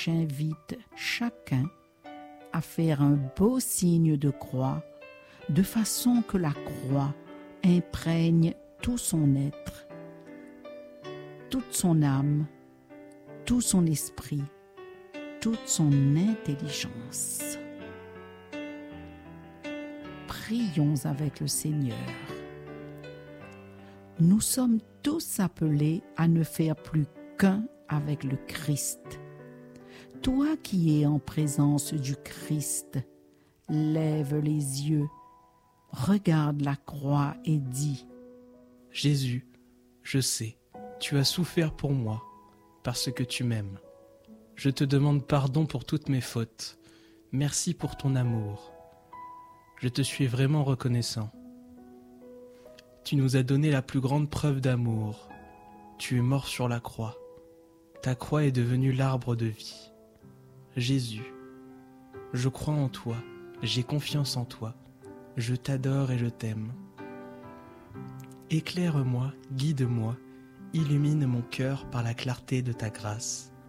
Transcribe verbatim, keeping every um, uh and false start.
j'invite chacun à faire un beau signe de croix, de façon que la croix imprègne tout son être, toute son âme, tout son esprit, toute son intelligence. Prions avec le Seigneur. Nous sommes tous appelés à ne faire plus qu'un avec le Christ. Toi qui es en présence du Christ, lève les yeux, regarde la croix et dis : Jésus, je sais, tu as souffert pour moi, parce que tu m'aimes. Je te demande pardon pour toutes mes fautes. Merci pour ton amour. Je te suis vraiment reconnaissant. Tu nous as donné la plus grande preuve d'amour. Tu es mort sur la croix. Ta croix est devenue l'arbre de vie. Jésus, je crois en toi, j'ai confiance en toi. Je t'adore et je t'aime. Éclaire-moi, guide-moi, illumine mon cœur par la clarté de ta grâce.